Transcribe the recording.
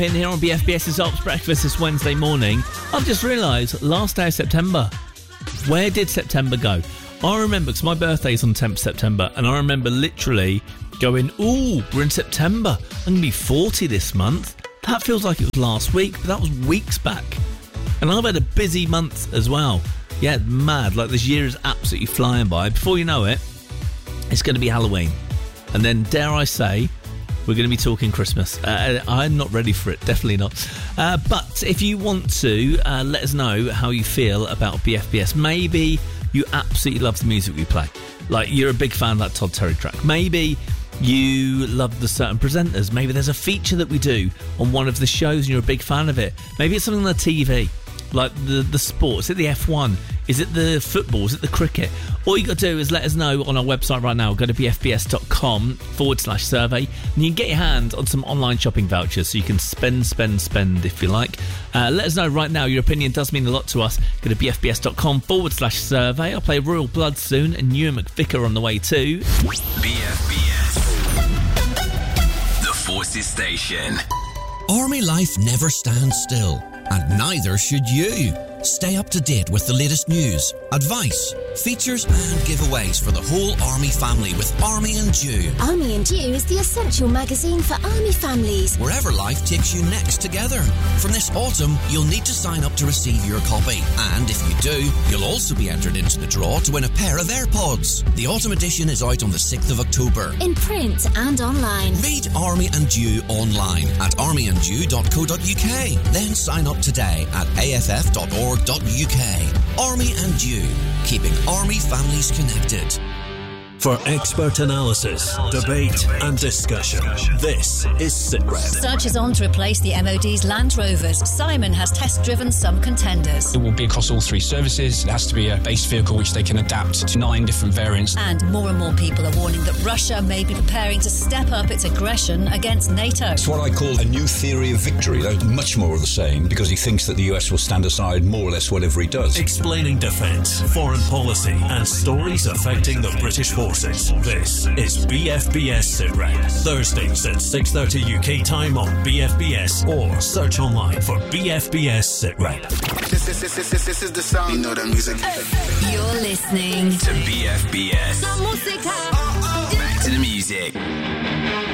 In here on BFBS's Ops Breakfast this Wednesday morning, I've just realised, last day of September. Where did September go? I remember, because my birthday's on 10th September, and I remember literally going, ooh, we're in September. I'm going to be 40 this month. That feels like it was last week, but that was weeks back. And I've had a busy month as well. Yeah, mad. Like, this year is absolutely flying by. Before you know it, it's going to be Halloween. And then, dare I say, we're going to be talking Christmas. I'm not ready for it, definitely not. But if you want to, let us know how you feel about BFBS. Maybe you absolutely love the music we play. Like, you're a big fan of that Todd Terry track. Maybe you love the certain presenters. Maybe there's a feature that we do on one of the shows and you're a big fan of it. Maybe it's something on the TV, like the sport. Is it the F1? Is it the football? Is it the cricket? All you got to do is let us know on our website right now. Go to bfbs.com/survey and you can get your hand on some online shopping vouchers so you can spend if you like. Let us know right now. Your opinion does mean a lot to us. Go to bfbs.com/survey. I'll play Royal Blood soon and Ewan McVicker on the way too. BFBS, the Forces Station. Army life never stands still, and neither should you. Stay up to date with the latest news, advice, features and giveaways for the whole Army family with Army and Dew. Army and Dew is the essential magazine for Army families. Wherever life takes you next together. From this autumn, you'll need to sign up to receive your copy. And if you do, you'll also be entered into the draw to win a pair of AirPods. The autumn edition is out on the 6th of October. In print and online. Read Army and Dew online at armyanddew.co.uk. Then sign up today at aff.org.uk. Army and Dew, keeping Army families connected. For expert analysis, debate and discussion, this is SITREP. Search is on to replace the MOD's Land Rovers. Simon has test-driven some contenders. It will be across all three services. It has to be a base vehicle which they can adapt to 9 different variants. And more people are warning that Russia may be preparing to step up its aggression against NATO. It's what I call a new theory of victory. There's much more of the same, because he thinks that the US will stand aside more or less whatever he does. Explaining defence, foreign policy and stories affecting the British forces. This is BFBS SITREP. Thursdays at 6:30 UK time on BFBS or search online for BFBS SITREP. This is the sound. You know the music. You're listening to BFBS. Back to the music.